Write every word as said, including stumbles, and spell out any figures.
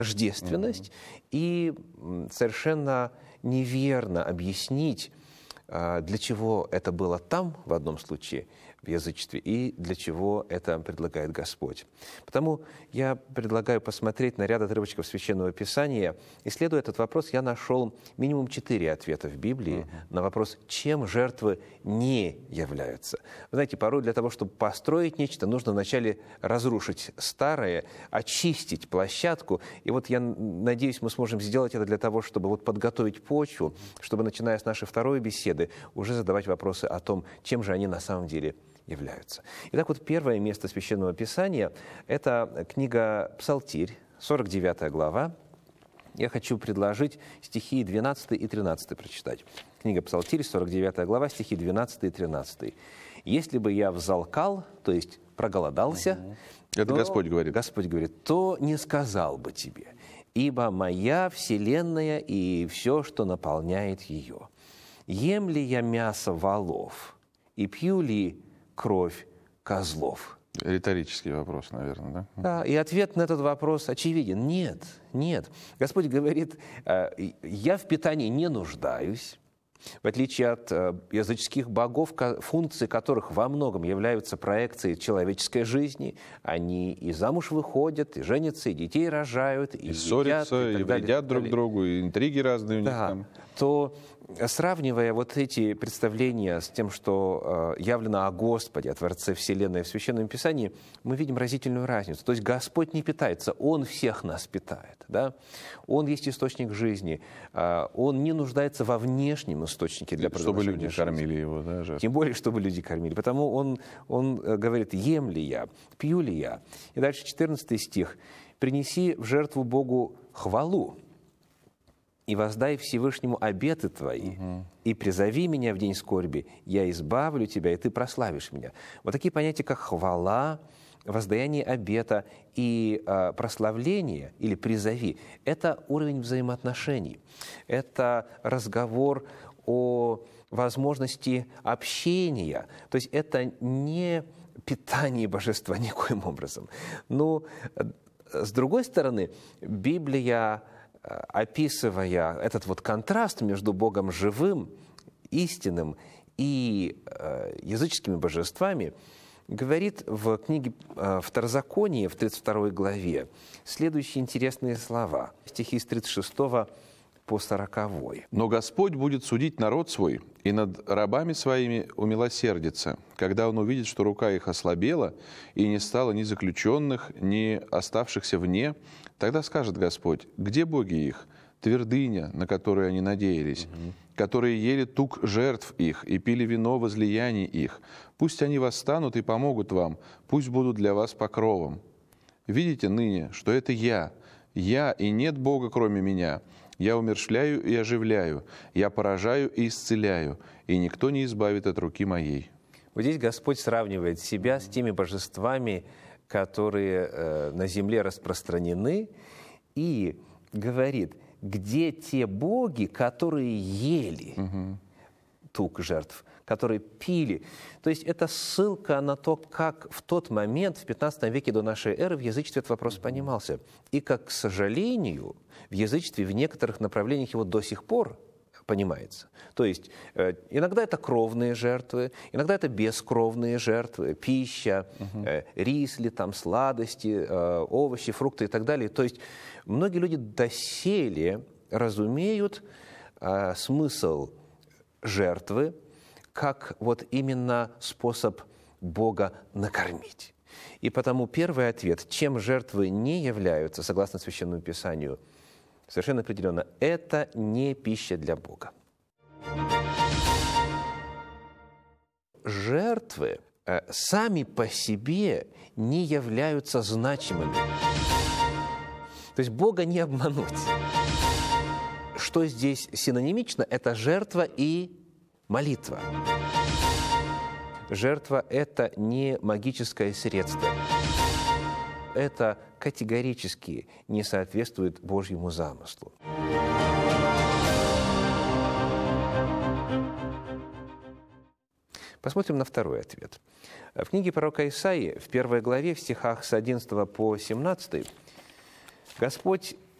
тождественность и совершенно неверно объяснить, для чего это было там, в одном случае, в язычестве, и для чего это предлагает Господь. Потому я предлагаю посмотреть на ряд отрывочков Священного Писания. Исследуя этот вопрос, я нашел минимум четыре ответа в Библии uh-huh. на вопрос, чем жертвы не являются. Вы знаете, порой для того, чтобы построить нечто, нужно вначале разрушить старое, очистить площадку. И вот я надеюсь, мы сможем сделать это для того, чтобы вот подготовить почву, чтобы, начиная с нашей второй беседы, уже задавать вопросы о том, чем же они на самом деле являются. Итак, вот первое место Священного Писания – это книга «Псалтирь», сорок девятая глава. Я хочу предложить стихи двенадцатый и тринадцатый прочитать. Книга «Псалтирь», сорок девятая глава, стихи двенадцатый и тринадцатый. «Если бы я взалкал, то есть проголодался, это то, Господь говорит. Господь говорит, то не сказал бы тебе, ибо моя вселенная и все, что наполняет ее. Ем ли я мясо волов и пью ли кровь козлов?» Риторический вопрос, наверное, да? Да, и ответ на этот вопрос очевиден. Нет, нет. Господь говорит, я в питании не нуждаюсь. В отличие от языческих богов, функции которых во многом являются проекцией человеческой жизни, они и замуж выходят, и женятся, и детей рожают, и, и ссорятся, едят, и, и вредят друг другу, и интриги разные у них да, там. То, сравнивая вот эти представления с тем, что э, явлено о Господе, о Творце Вселенной в Священном Писании, мы видим разительную разницу. То есть Господь не питается, Он всех нас питает. Да? Он есть источник жизни. Э, он не нуждается во внешнем источнике для продолжения Чтобы люди жизни. кормили Его. Да, же. Тем более, чтобы люди кормили. Потому Он, он говорит, ем ли я, пью ли я. И дальше четырнадцатый стих. «Принеси в жертву Богу хвалу, и воздай Всевышнему обеты твои, угу. и призови меня в день скорби, я избавлю тебя, и ты прославишь меня». Вот такие понятия, как хвала, воздаяние обета и э, прославление или призови, это уровень взаимоотношений. Это разговор о возможности общения. То есть это не питание божества никоим образом. Но, с другой стороны, Библия, описывая этот вот контраст между Богом живым, истинным и э, языческими божествами, говорит в книге э, Второзаконие, в тридцать второй главе, следующие интересные слова. Стихи с тридцать шестого по сороковой. «Но Господь будет судить народ свой, и над рабами своими умилосердится, когда Он увидит, что рука их ослабела, и не стало ни заключенных, ни оставшихся вне. Тогда скажет Господь, где боги их, твердыня, на которую они надеялись, угу. которые ели тук жертв их и пили вино возлияний их. Пусть они восстанут и помогут вам, пусть будут для вас покровом. Видите ныне, что это я, я и нет Бога, кроме меня. Я умерщвляю и оживляю, я поражаю и исцеляю, и никто не избавит от руки моей». Вот здесь Господь сравнивает себя с теми божествами, которые э, на земле распространены, и говорит, где те боги, которые ели угу. тук жертв, которые пили. То есть это ссылка на то, как в тот момент, в пятнадцатом веке до нашей эры, в язычестве этот вопрос понимался. И как, к сожалению, в язычестве в некоторых направлениях его до сих пор понимается. То есть э, иногда это кровные жертвы, иногда это бескровные жертвы, пища, угу. э, рис ли, там, сладости, э, овощи, фрукты и так далее. То есть многие люди доселе разумеют э, смысл жертвы как вот именно способ Бога накормить. И потому первый ответ, чем жертвы не являются, согласно Священному Писанию, совершенно определенно, это не пища для Бога. Жертвы э, сами по себе не являются значимыми. То есть Бога не обмануть. Что здесь синонимично? Это жертва и молитва. Жертва – это не магическое средство. Это категорически не соответствует Божьему замыслу. Посмотрим на второй ответ. В книге пророка Исаии, в первой главе, в стихах с одиннадцатого по семнадцатый, Господь